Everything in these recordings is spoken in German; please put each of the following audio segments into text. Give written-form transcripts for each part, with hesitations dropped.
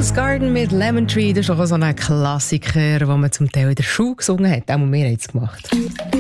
Rose Garden mit Lemon Tree, das ist doch so ein Klassiker, den man zum Teil in der Schule gesungen hat. Auch wir haben es gemacht.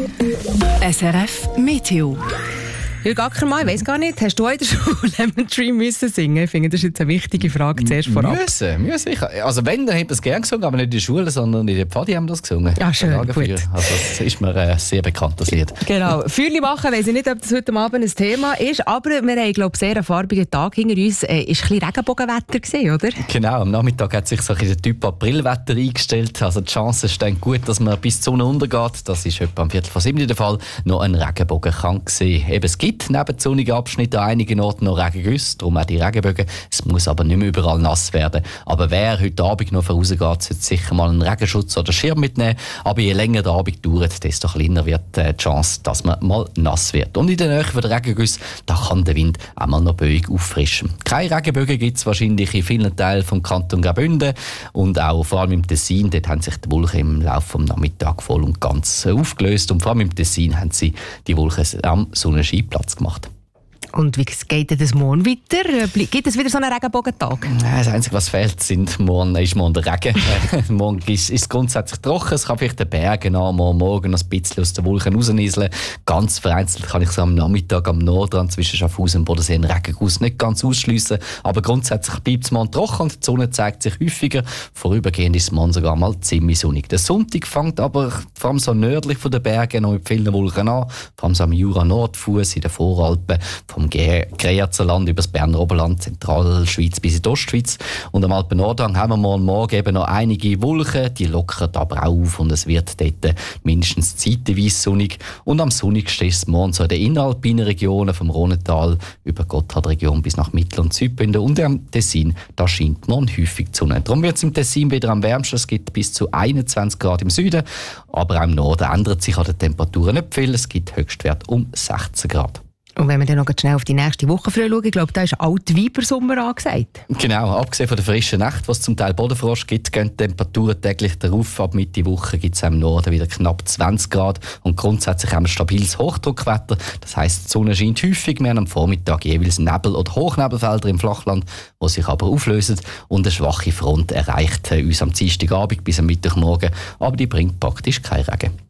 SRF Meteo. Jürg Ackermann, ich weiss gar nicht, hast du in der Schule Lemon Tree müssen singen? Ich finde, das ist jetzt eine wichtige Frage zuerst vorab. Müssen. Also wenn, dann haben wir es gerne gesungen, aber nicht in der Schule, sondern in der Pfadi haben wir das gesungen. Ja, schön, gut. Also das ist mir sehr bekannt, das Lied. Genau. Feuerli machen, weiss ich nicht, ob das heute Abend ein Thema ist, aber wir haben, glaube ich, sehr einen farbigen Tag hinter uns. Ist ein bisschen Regenbogenwetter gewesen, oder? Genau, am Nachmittag hat sich so ein der Typ Aprilwetter eingestellt. Also die Chance steht gut, dass man bis die Sonne untergeht. Das ist etwa am 6:45 der Fall. Noch ein Regenbogen kann sehen. Eben, es gibt neben sonnigen Abschnitten an einigen Orten noch Regengüsse, darum auch die Regenbögen. Es muss aber nicht mehr überall nass werden. Aber wer heute Abend noch vorausgeht, sollte sicher mal einen Regenschutz oder Schirm mitnehmen. Aber je länger der Abend dauert, desto kleiner wird die Chance, dass man mal nass wird. Und in der Nähe der Regengüsse, da kann der Wind auch mal noch böig auffrischen. Keine Regenbögen gibt es wahrscheinlich in vielen Teilen vom Kanton Graubünden und auch vor allem im Tessin. Dort haben sich die Wolken im Laufe des Nachmittags voll und ganz aufgelöst. Und vor allem im Tessin haben sie die Wolken am Sonnenschein Platz gemacht. Und wie geht das morgen weiter? Gibt es wieder so einen Regenbogentag? Das Einzige, was fehlt, ist morgen der Regen. Morgen ist es grundsätzlich trocken. Es kann vielleicht den Bergen morgen noch ein bisschen aus den Wolken rausnieseln. Ganz vereinzelt kann ich so am Nachmittag am Nordrand zwischen Schaffhausen und Bodensee einen Regenguss nicht ganz ausschliessen. Aber grundsätzlich bleibt es morgen trocken und die Sonne zeigt sich häufiger. Vorübergehend ist es morgen sogar mal ziemlich sonnig. Der Sonntag fängt aber vor allem so nördlich von den Bergen noch mit vielen Wolken an. Vor allem so am Jura-Nordfuss, in den Voralpen, vom Greyerzer über das Berner Oberland, Zentralschweiz bis in die Ostschweiz. Und am Alpen-Nordhang haben wir morgen eben noch einige Wolken, die lockern aber auch auf und es wird dort mindestens zeitweise sonnig. Und am sonnigsten ist es morgen so in den inneralpinen Regionen vom Rhonetal über die Gotthardregion bis nach Mittel- und Südbünden und am Tessin, da scheint morgen häufig die Sonne. Darum wird es im Tessin wieder am wärmsten, es gibt bis zu 21 Grad im Süden, aber auch im Norden ändert sich an den Temperaturen nicht viel, es gibt Höchstwert um 16 Grad. Und wenn wir dann noch schnell auf die nächste Woche schauen, ich glaube, da ist Altweibersommer angesagt. Genau, abgesehen von der frischen Nacht, was zum Teil Bodenfrost gibt, gehen die Temperaturen täglich darauf. Ab Mitte Woche gibt es im Norden wieder knapp 20 Grad und grundsätzlich haben wir stabiles Hochdruckwetter. Das heisst, die Sonne scheint häufig, wir haben am Vormittag jeweils Nebel- oder Hochnebelfelder im Flachland, die sich aber auflösen und eine schwache Front erreicht uns am Dienstagabend bis am Mittwochmorgen, aber die bringt praktisch keinen Regen.